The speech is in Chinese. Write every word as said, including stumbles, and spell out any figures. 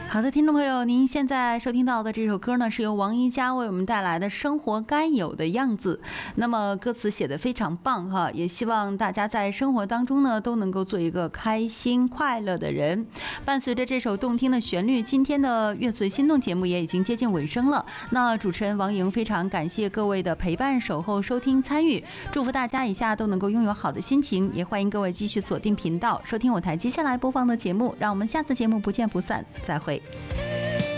好的，听众朋友，您现在收听到的这首歌呢，是由王一佳为我们带来的《生活该有的样子》。那么歌词写得非常棒哈，也希望大家在生活当中呢，都能够做一个开心快乐的人。伴随着这首动听的旋律，今天的乐随心动节目也已经接近尾声了。那主持人王莹非常感谢各位的陪伴、守候、收听、参与，祝福大家以下都能够拥有好的心情，也欢迎各位继续锁定频道，收听我台接下来播放的节目。让我们下次节目不见不散，再会。